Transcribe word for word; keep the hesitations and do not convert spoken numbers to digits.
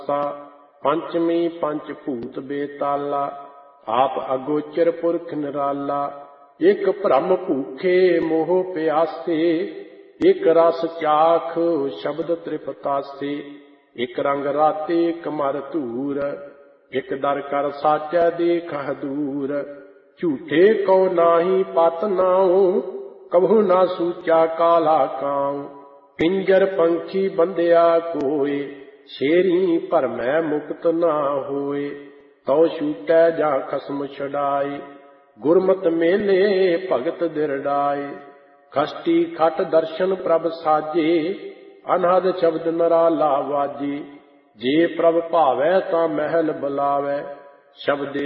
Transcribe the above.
ਪੰਚਮੀ ਪੰਚ ਭੂਤ ਬੇਤਾਲਾ, ਆਪ ਅਗੋਚਰ ਪੁਰਖ ਨਿਰਾਲਾ। ਇੱਕ ਭ੍ਰਮ ਭੂਖੇ ਮੋਹ ਪਿਆਸੇ, ਇੱਕ ਰਸ ਚਾਖ ਸ਼ਬਦ ਤ੍ਰਿਪਤਾਸੇ। ਇੱਕ ਰੰਗ ਰਾਤੇ ਇੱਕ ਮਰ ਧੂਰ, ਇੱਕ ਦਰ ਕਰ ਸਾਚੈ ਦੇਖ ਹਦੂਰ। ਝੂਠੇ ਕਉ ਨਾਹੀ ਪਤ ਨਾਉ, ਕਬਹੂ ਨਾ ਸੂਚਾ ਕਾਲਾ ਕਾਉ। ਪਿੰਜਰ ਪੰਖੀ ਬੰਧਿਆ ਕੋਇ, ਸ਼ੇਰੀ ਭਰਮੈ ਮੁਕਤ ਨਾ ਹੋਏ। ਤਉ ਛੂਟੈ ਜਾਂ ਖਸਮ ਛੁਡਾਏ, ਗੁਰਮਤਿ ਮੇਲੇ ਭਗਤ ਦਿਰੜਾਏ। ਖਸਟੀ ਖਟ ਦਰਸ਼ਨ ਪ੍ਰਭ ਸਾਜੇ, ਅਨਹਦ ਸ਼ਬਦ ਨਰਾਲਾ ਵਾਜੇ। ਜੇ ਪ੍ਰਭ ਭਾਵੈ ਤਾਂ ਮਹਿਲ ਬੁਲਾਵੈ, ਸ਼ਬਦੇ